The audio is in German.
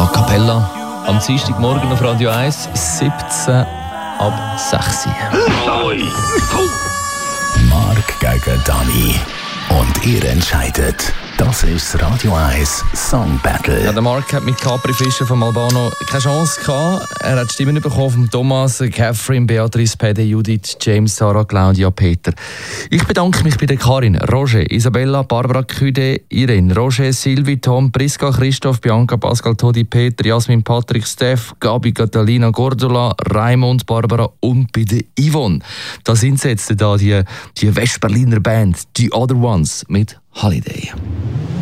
A Cappella. Am Dienstagmorgen auf Radio 1, 17 ab 6 Uhr. Mark gegen Dani. Und ihr entscheidet. Das ist das Radio 1 Song Battle. Ja, der Mark hat mit Capri Fischer von Albano keine Chance gehabt. Er hat Stimmen bekommen von Thomas, Catherine, Beatrice, Pede, Judith, James, Sarah, Claudia, Peter. Ich bedanke mich bei der Karin, Roger, Isabella, Barbara, Küde, Irene, Roger, Silvi, Tom, Priska, Christoph, Bianca, Pascal, Todi, Peter, Jasmin, Patrick, Steph, Gabi, Catalina, Gordula, Raimund, Barbara und bei der Yvonne. Da sind jetzt die Westberliner Band, die Other Ones mit Holiday.